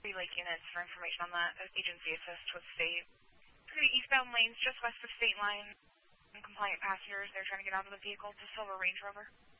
City Lake units for information on that. Agency assist with state. 3 eastbound lanes just west of state line. Compliant passengers, they're trying to get out of the vehicle. It's a silver Range Rover.